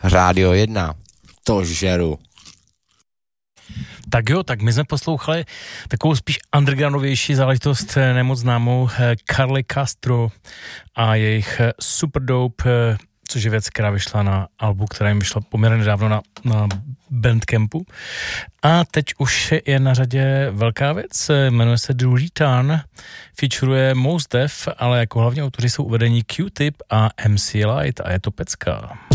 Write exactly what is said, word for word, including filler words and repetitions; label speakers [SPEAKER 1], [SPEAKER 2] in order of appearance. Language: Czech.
[SPEAKER 1] Rádio jedna. To žeru.
[SPEAKER 2] Tak jo, tak my jsme poslouchali takovou spíš undergroundovější záležitost nemoc známou Carly Castro a jejich Super Dope, což je věc, která vyšla na albu, která jim vyšla poměrně nedávno na, na Bandcampu. A teď už je na řadě velká věc, jmenuje se The Return, featuruje Mos Def, ale jako hlavní autoři jsou uvedení Q-Tip a M C Light a je to pecka.